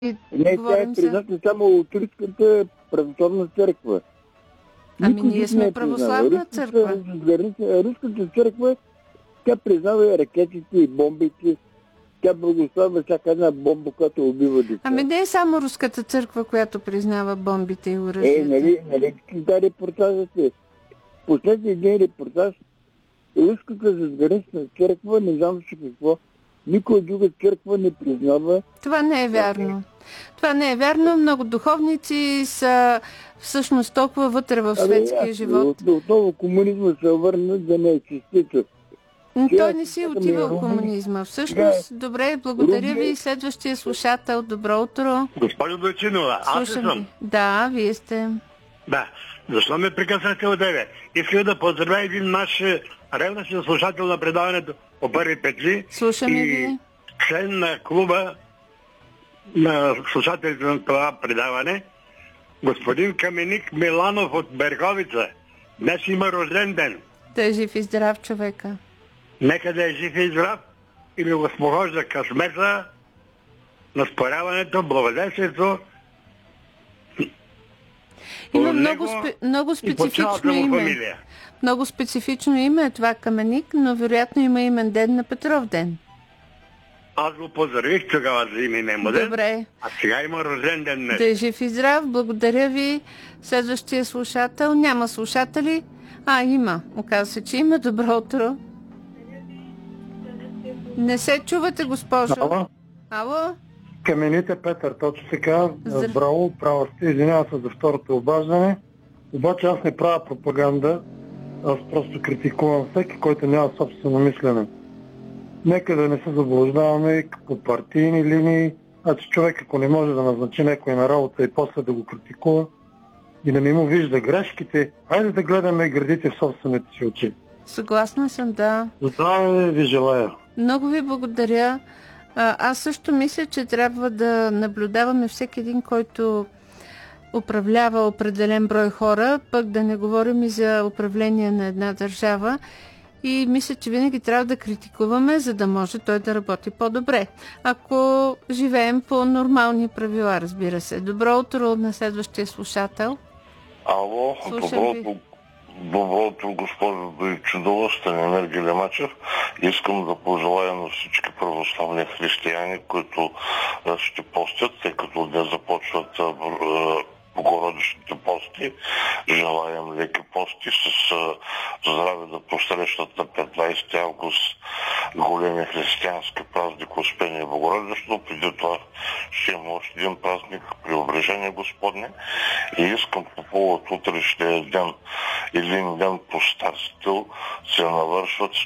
Не, тя е призната само от Руската православна църква. Ами ние сме православна църква. Руската църква, тя признава и ракетите, и бомбите. Тя благославя всяка една бомба, която убива деца. Ами не е само Руската църква, която признава бомбите и оръжията. Нали да репортажите. Последния един репортаж, Руската задгранична църква, не знам си какво, никой друга църква не признава. Това не е вярно. Това не е вярно. Много духовници са всъщност толкова вътре в светския живот. Отново комунизма се върна да не е частица. Той не си отива в комунизма. Всъщност, добре, благодаря ви. Следващия слушател, добро утро. Госпожо Дойчинова, аз ли съм? Да, вие сте. Да. Защо ме прекъснахте от тебе? Исках да поздравя един наш ревностен слушател на предаването по първи петли. Слушаме ви. Член на клуба на слушателите на това предаване, господин Каменик Миланов от Берковица. Днес има рожден ден. Да е жив и здрав човека. Нека да е жив и здрав и да го спохожда късмета на споряването, благодействието. Има много специфично име. Много специфично име е това Каменик, но вероятно има имен ден на Петров ден. Аз го поздравих тогава за именем му ден. Добре. А сега има рожден ден днес. Да е жив и здрав. Благодаря ви. Следващия слушател. Няма слушатели. Има. Оказва се, че има. Добро утро. Не се чувате, госпожо. Ало? Камените Петър, точно така. Браво, права сте. Извинявам се за второто обаждане. Обаче аз не правя пропаганда. Аз просто критикувам всеки, който няма собствено мислене. Нека да не се заблуждаваме по партийни линии. Значи човек, ако не може да назначи някой на работа и после да го критикува и да не му вижда грешките, хайде да гледаме градите в собствените си очи. Съгласна съм, да. Здраве ви желая. Много ви благодаря. Аз също мисля, че трябва да наблюдаваме всеки един, който управлява определен брой хора, пък да не говорим и за управление на една държава. И мисля, че винаги трябва да критикуваме, за да може той да работи по-добре. Ако живеем по нормални правила, разбира се. Добро утро на следващия слушател. Ало, добро утро, госпожо Дойчинова, Станимир Гелемачев. Искам да пожелая на всички православни християни, които ще постят, тъй като днес започват богородичните пости. Желаем леки пости с здраве да посрещат на 15 август големия християнски празник Успение Богородично. Преди това ще има още един празник Преображение Господне. И искам по повод утрешния ден, един ден по стар стил, се навършват